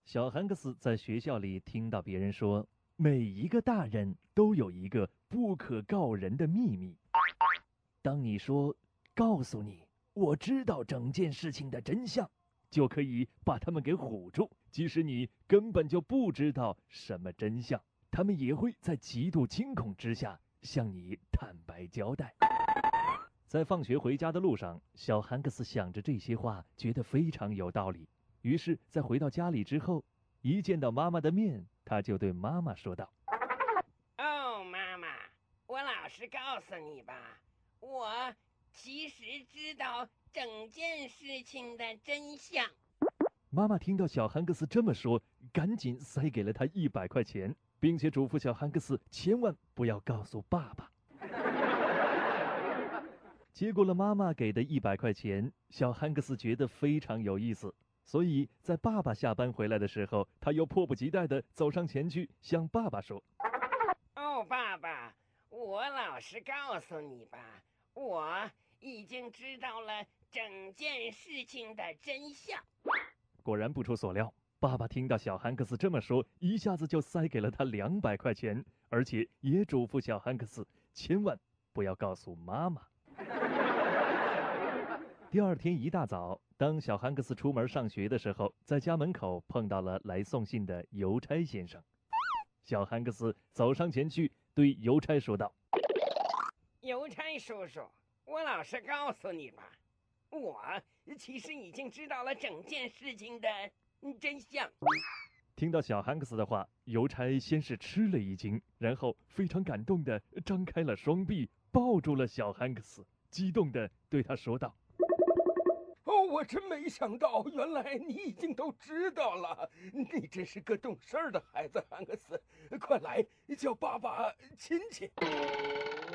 小汉克斯在学校里听到别人说，每一个大人都有一个不可告人的秘密。当你说告诉你，我知道整件事情的真相，就可以把他们给唬住，即使你根本就不知道什么真相，他们也会在极度惊恐之下向你坦白交代。在放学回家的路上，小汉克斯想着这些话，觉得非常有道理。于是，在回到家里之后，一见到妈妈的面，他就对妈妈说道：“ 哦，妈妈，我老实告诉你吧，我其实知道整件事情的真相。” 妈妈听到小汉克斯这么说，赶紧塞给了他100块钱，并且嘱咐小汉克斯千万不要告诉爸爸。接过了妈妈给的100块钱，小汉克斯觉得非常有意思，所以在爸爸下班回来的时候，他又迫不及待地走上前去向爸爸说：“ 哦，爸爸，我老实告诉你吧，我已经知道了整件事情的真相。” 果然不出所料，爸爸听到小汉克斯这么说，一下子就塞给了他200块钱，而且也嘱咐小汉克斯千万不要告诉妈妈。第二天一大早，当小汉克斯出门上学的时候，在家门口碰到了来送信的邮差先生。小汉克斯走上前去，对邮差说道：“ 邮差叔叔，我老实告诉你吧，我其实已经知道了整件事情的真相。” 听到小汉克斯的话，邮差先是吃了一惊，然后非常感动地张开了双臂，抱住了小汉克斯，激动地对他说道：“ 哦，我真没想到，原来你已经都知道了。你真是个懂事的孩子，汉克斯。快来叫爸爸亲亲。”